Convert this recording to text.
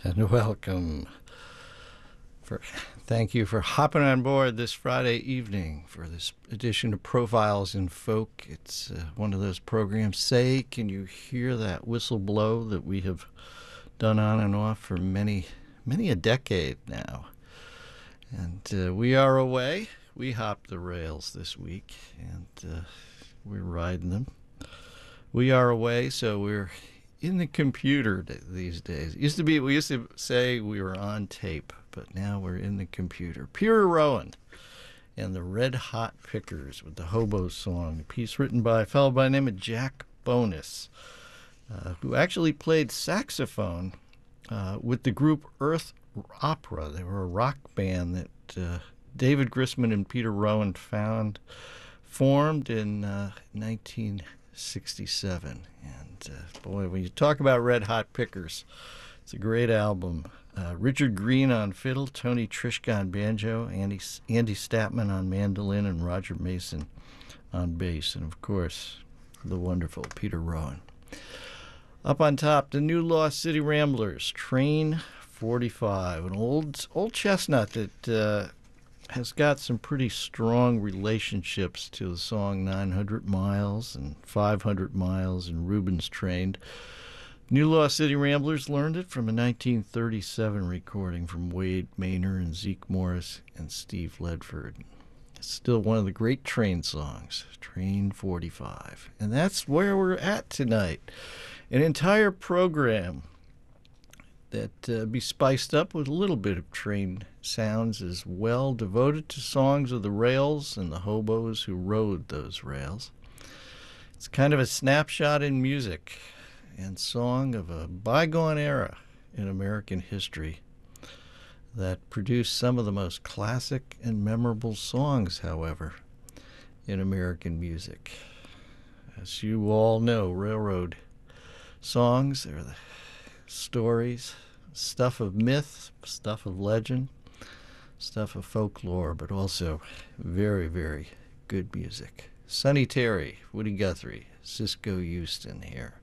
And welcome. For Thank you for hopping on board this Friday evening for this edition of Profiles in Folk. It's one of those programs. Say, can you hear that whistle blow that we have done on and off for many a decade now? And we are away. We hopped the rails this week, and we're riding them. We are away, so we're in the computer these days. We used to say we were on tape, but now we're in the computer. Peter Rowan and the Red Hot Pickers with the Hobo Song, a piece written by a fellow by the name of Jack Bonus, who actually played saxophone with the group Earth Opera. They were a rock band that David Grisman and Peter Rowan formed in 1967. And boy, when you talk about Red Hot Pickers, it's a great album. Richard Green on fiddle, Tony Trischka on banjo, Andy Statman on mandolin, and Roger Mason on bass, and of course, the wonderful Peter Rowan. Up on top, the New Lost City Ramblers, Train 45, an old chestnut that has got some pretty strong relationships to the song 900 Miles and 500 Miles and Rubens Trained. New Lost City Ramblers learned it from a 1937 recording from Wade Maynor and Zeke Morris and Steve Ledford. It's still one of the great Train songs, Train 45. And that's where we're at tonight. An entire program that be spiced up with a little bit of Train sounds as well, devoted to songs of the rails and the hobos who rode those rails. It's kind of a snapshot in music and song of a bygone era in American history that produced some of the most classic and memorable songs, however, in American music. As you all know, railroad songs are the stories, stuff of myth, stuff of legend, stuff of folklore, but also very, very good music. Sonny Terry, Woody Guthrie, Cisco Houston here.